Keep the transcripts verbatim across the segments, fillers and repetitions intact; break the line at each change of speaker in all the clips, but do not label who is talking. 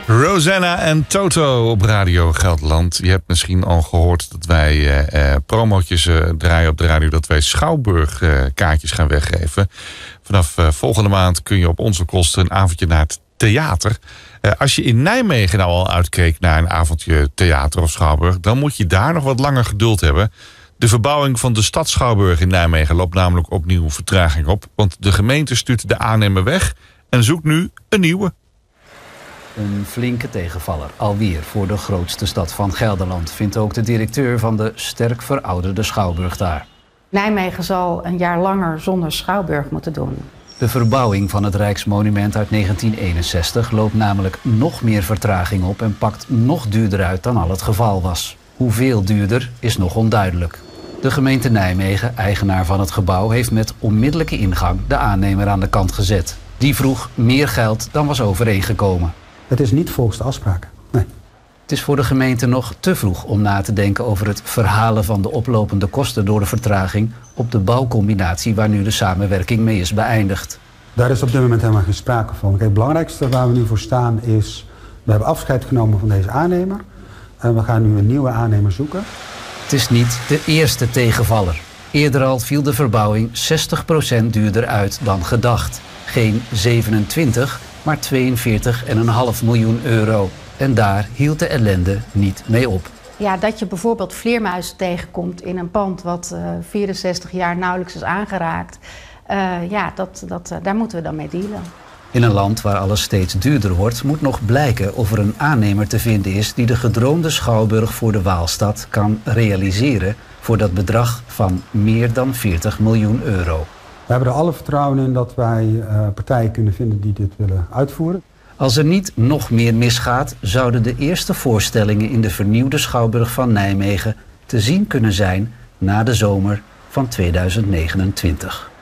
Rosanna en Toto op Radio Gelderland. Je hebt misschien al gehoord dat wij uh, promotjes uh, draaien op de radio, dat wij Schouwburg uh, kaartjes gaan weggeven. Vanaf uh, volgende maand kun je op onze kosten een avondje naar het theater. Uh, als je in Nijmegen nou al uitkeek naar een avondje theater of Schouwburg, dan moet je daar nog wat langer geduld hebben. De verbouwing van de stad Schouwburg in Nijmegen loopt namelijk opnieuw vertraging op. Want de gemeente stuurt de aannemer weg en zoekt nu een nieuwe.
Een flinke tegenvaller, alweer voor de grootste stad van Gelderland, vindt ook de directeur van de sterk verouderde Schouwburg daar.
Nijmegen zal een jaar langer zonder Schouwburg moeten doen.
De verbouwing van het Rijksmonument uit negentien eenenzestig loopt namelijk nog meer vertraging op en pakt nog duurder uit dan al het geval was. Hoeveel duurder is nog onduidelijk. De gemeente Nijmegen, eigenaar van het gebouw, heeft met onmiddellijke ingang de aannemer aan de kant gezet. Die vroeg meer geld dan was overeengekomen.
Het is niet volgens de afspraken. Nee.
Het is voor de gemeente nog te vroeg om na te denken over het verhalen van de oplopende kosten door de vertraging op de bouwcombinatie waar nu de samenwerking mee is beëindigd.
Daar is op dit moment helemaal geen sprake van. Kijk, het belangrijkste waar we nu voor staan is, we hebben afscheid genomen van deze aannemer en we gaan nu een nieuwe aannemer zoeken.
Het is niet de eerste tegenvaller. Eerder al viel de verbouwing zestig procent duurder uit dan gedacht. Geen zevenentwintig, maar tweeënveertig komma vijf miljoen euro. En daar hield de ellende niet mee op.
Ja, dat je bijvoorbeeld vleermuizen tegenkomt in een pand wat uh, vierenzestig jaar nauwelijks is aangeraakt. Uh, ja, dat, dat, uh, daar moeten we dan mee dealen.
In een land waar alles steeds duurder wordt, moet nog blijken of er een aannemer te vinden is die de gedroomde Schouwburg voor de Waalstad kan realiseren voor dat bedrag van meer dan veertig miljoen euro.
We hebben er alle vertrouwen in dat wij uh, partijen kunnen vinden die dit willen uitvoeren.
Als er niet nog meer misgaat, zouden de eerste voorstellingen in de vernieuwde Schouwburg van Nijmegen te zien kunnen zijn na de zomer van tweeduizend negenentwintig.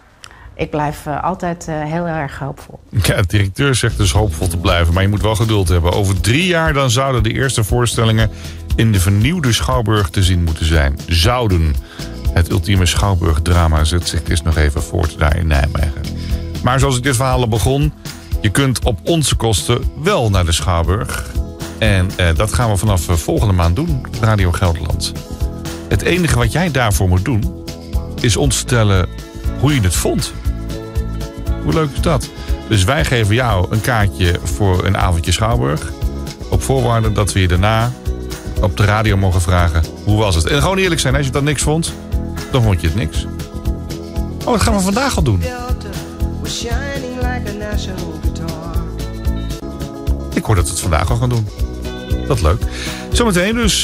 Ik blijf uh, altijd uh, heel erg hoopvol.
Ja, de directeur zegt dus hoopvol te blijven, maar je moet wel geduld hebben. Over drie jaar dan zouden de eerste voorstellingen in de vernieuwde Schouwburg te zien moeten zijn. Zouden. Het ultieme Schouwburg-drama zet zich dus nog even voort daar in Nijmegen. Maar zoals ik dit verhaal al begon, je kunt op onze kosten wel naar de Schouwburg. En eh, dat gaan we vanaf volgende maand doen, Radio Gelderland. Het enige wat jij daarvoor moet doen, is ons vertellen hoe je het vond. Hoe leuk is dat? Dus wij geven jou een kaartje voor een avondje Schouwburg. Op voorwaarde dat we je daarna op de radio mogen vragen, hoe was het? En gewoon eerlijk zijn, als je dat niks vond, dan vond je het niks. Oh, wat gaan we vandaag al doen? Ik hoor dat we het vandaag al gaan doen. Dat is leuk. Zometeen dus